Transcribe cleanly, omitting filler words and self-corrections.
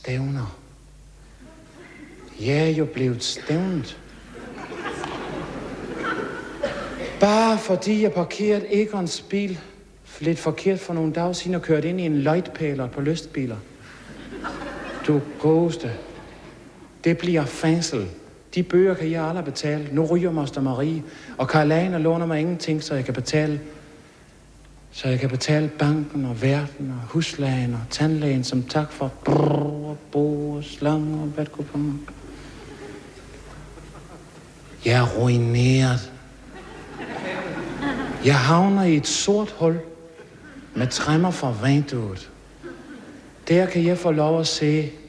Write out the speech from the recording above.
stævner. Jeg er jo blevet stævnet. Bare fordi jeg parkerede Egons bil lidt forkert for nogle dage siden og kørte ind i en løjtpæler på lystbiler. Du godeste. Det bliver fængsel. De bøger kan jeg aldrig betale. Nu ryger Moster Marie, og Karl-Ane låner mig ingenting, så jeg kan betale banken og verden og huslægen og tandlægen som tak for bord, slange og vatkuponer. Jeg er ruineret. Jeg havner i et sort hul med træmmer fra vinduet. Der kan jeg få lov at se